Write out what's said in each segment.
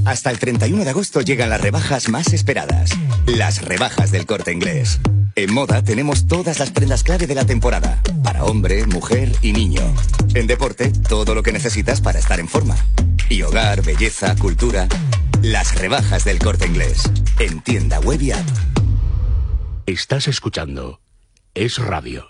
Hasta el 31 de agosto llegan las rebajas más esperadas. Las rebajas del Corte Inglés. En moda tenemos todas las prendas clave de la temporada. Para hombre, mujer y niño. En deporte, todo lo que necesitas para estar en forma. Y hogar, belleza, cultura. Las rebajas del Corte Inglés. En tienda web y app. Estás escuchando Es Radio.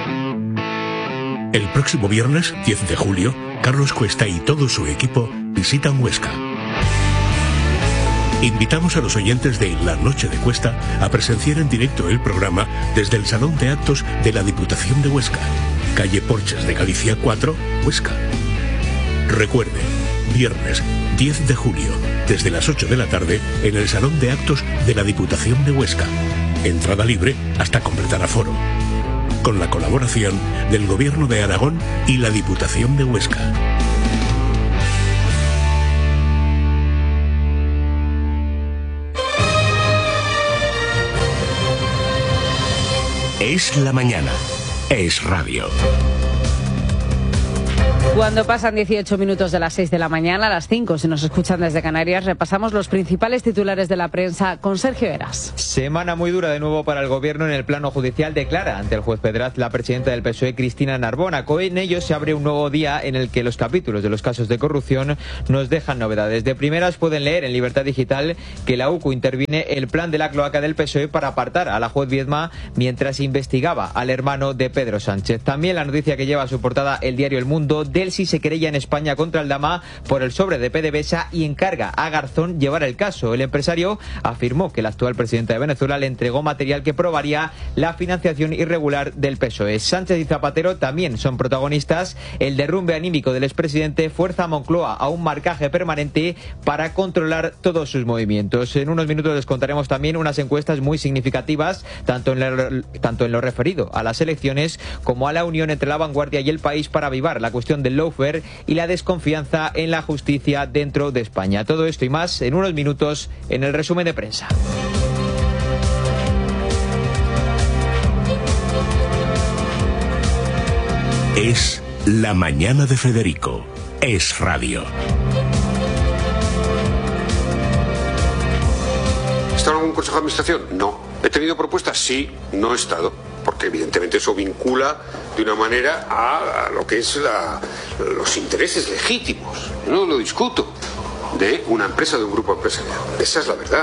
El próximo viernes, 10 de julio, Carlos Cuesta y todo su equipo visitan Huesca. Invitamos a los oyentes de La Noche de Cuesta a presenciar en directo el programa desde el Salón de Actos de la Diputación de Huesca, calle Porches de Galicia 4, Huesca. Recuerde, viernes 10 de julio, desde las 8 de la tarde, en el Salón de Actos de la Diputación de Huesca. Entrada libre hasta completar aforo. Con la colaboración del Gobierno de Aragón y la Diputación de Huesca. Es la mañana. Es Radio. Cuando pasan 18 minutos de las 6 de la mañana, a las 5, si nos escuchan desde Canarias, repasamos los principales titulares de la prensa con Sergio Heras. Semana muy dura de nuevo para el Gobierno en el plano judicial, declara ante el juez Pedraz la presidenta del PSOE, Cristina Narbona. Con ello se abre un nuevo día en el que los capítulos de los casos de corrupción nos dejan novedades. De primeras pueden leer en Libertad Digital que la UCO interviene el plan de la cloaca del PSOE para apartar a la juez Viedma mientras investigaba al hermano de Pedro Sánchez. También la noticia que lleva a su portada el diario El Mundo: Delsi se querella en España contra Aldama por el sobre de PDVSA y encarga a Garzón llevar el caso. El empresario afirmó que el actual presidente de Venezuela le entregó material que probaría la financiación irregular del PSOE. Sánchez y Zapatero también son protagonistas. El derrumbe anímico del expresidente fuerza a Moncloa a un marcaje permanente para controlar todos sus movimientos. En unos minutos les contaremos también unas encuestas muy significativas, tanto en lo referido a las elecciones como a la unión entre La Vanguardia y El País para avivar la cuestión del lawfare y la desconfianza en la justicia dentro de España. Todo esto y más en unos minutos en el resumen de prensa. Es la mañana de Federico. Es Radio. ¿He estado en algún consejo de administración? No. ¿He tenido propuestas? Sí. No he estado. Porque evidentemente eso vincula de una manera a lo que es los intereses legítimos, no lo discuto, de una empresa, de un grupo empresarial. Esa es la verdad.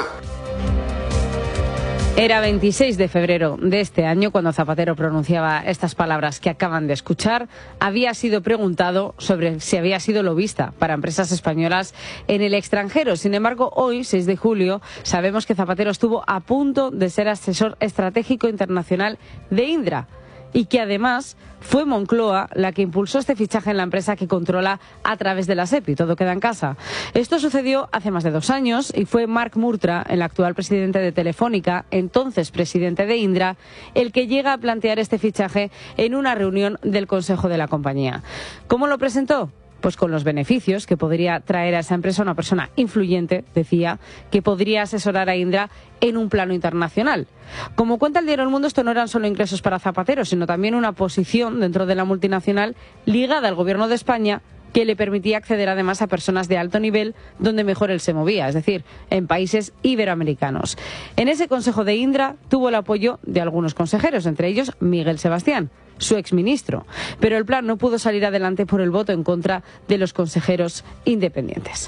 Era 26 de febrero de este año cuando Zapatero pronunciaba estas palabras que acaban de escuchar. Había sido preguntado sobre si había sido lobista para empresas españolas en el extranjero. Sin embargo, hoy, 6 de julio, sabemos que Zapatero estuvo a punto de ser asesor estratégico internacional de Indra y que además fue Moncloa la que impulsó este fichaje en la empresa que controla a través de la SEPI. Todo queda en casa. Esto sucedió hace más de 2 años y fue Marc Murtra, el actual presidente de Telefónica, entonces presidente de Indra, el que llega a plantear este fichaje en una reunión del Consejo de la compañía. ¿Cómo lo presentó? Pues con los beneficios que podría traer a esa empresa una persona influyente, decía, que podría asesorar a Indra en un plano internacional. Como cuenta el diario El Mundo, esto no eran solo ingresos para Zapatero, sino también una posición dentro de la multinacional ligada al Gobierno de España que le permitía acceder además a personas de alto nivel donde mejor él se movía, es decir, en países iberoamericanos. En ese consejo de Indra tuvo el apoyo de algunos consejeros, entre ellos Miguel Sebastián, su exministro, pero el plan no pudo salir adelante por el voto en contra de los consejeros independientes.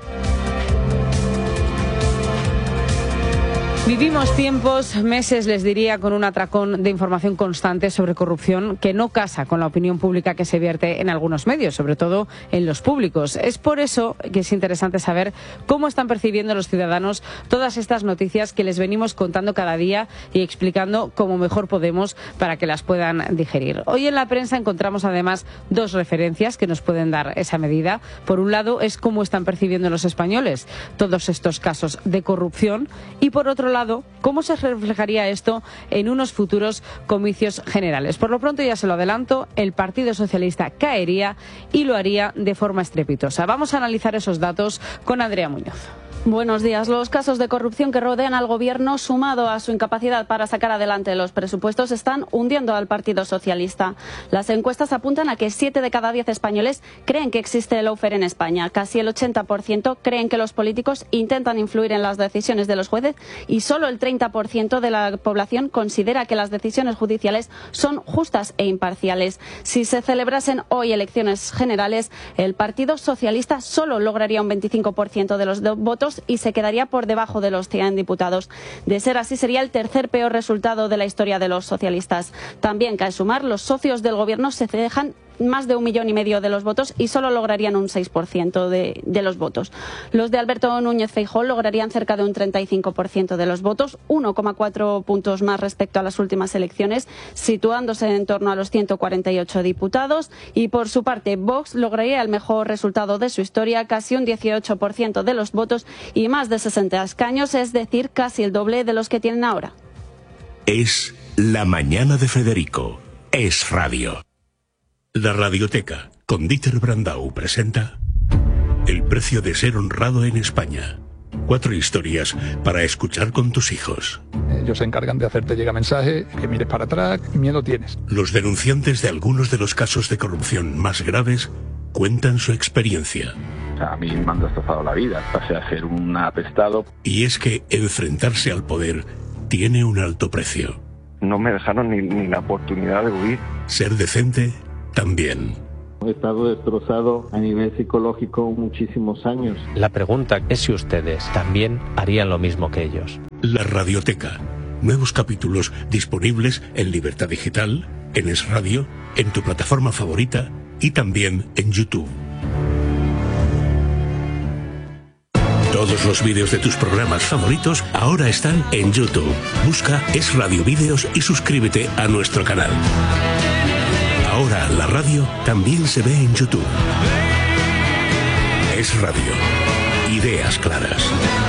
Vivimos tiempos, meses, les diría, con un atracón de información constante sobre corrupción que no casa con la opinión pública que se vierte en algunos medios, sobre todo en los públicos. Es por eso que es interesante saber cómo están percibiendo los ciudadanos todas estas noticias que les venimos contando cada día y explicando como mejor podemos para que las puedan digerir. Hoy en la prensa encontramos además 2 referencias que nos pueden dar esa medida. Por un lado es cómo están percibiendo los españoles todos estos casos de corrupción y por otro lado cómo se reflejaría esto en unos futuros comicios generales. Por lo pronto, ya se lo adelanto, el Partido Socialista caería y lo haría de forma estrepitosa. Vamos a analizar esos datos con Andrea Muñoz. Buenos días. Los casos de corrupción que rodean al Gobierno, sumado a su incapacidad para sacar adelante los presupuestos, están hundiendo al Partido Socialista. Las encuestas apuntan a que 7 de cada 10 españoles creen que existe el lawfare en España. Casi el 80% creen que los políticos intentan influir en las decisiones de los jueces y solo el 30% de la población considera que las decisiones judiciales son justas e imparciales. Si se celebrasen hoy elecciones generales, el Partido Socialista solo lograría un 25% de los votos y se quedaría por debajo de los 100 diputados. De ser así, sería el tercer peor resultado de la historia de los socialistas. También cabe sumar, los socios del Gobierno se dejan más de 1,5 millones de los votos y solo lograrían un 6% de los votos. Los de Alberto Núñez Feijóo lograrían cerca de un 35% de los votos, 1,4 puntos más respecto a las últimas elecciones, situándose en torno a los 148 diputados. Y por su parte, Vox lograría el mejor resultado de su historia, casi un 18% de los votos y más de 60 escaños, es decir, casi el doble de los que tienen ahora. Es la mañana de Federico. Es radio. La Radioteca, con Dieter Brandau, presenta El precio de ser honrado en España. 4 historias para escuchar con tus hijos. Ellos se encargan de hacerte llegar mensaje, que mires para atrás, miedo tienes. Los denunciantes de algunos de los casos de corrupción más graves cuentan su experiencia. A mí me han destrozado la vida, pasé a ser un apestado. Y es que enfrentarse al poder tiene un alto precio. No me dejaron ni la oportunidad de huir. Ser decente también. He estado destrozado a nivel psicológico muchísimos años. La pregunta es si ustedes también harían lo mismo que ellos. La Radioteca. Nuevos capítulos disponibles en Libertad Digital, en Es Radio, en tu plataforma favorita y también en YouTube. Todos los vídeos de tus programas favoritos ahora están en YouTube. Busca Es Radio Vídeos y suscríbete a nuestro canal. Ahora la radio también se ve en YouTube. Es Radio. Ideas claras.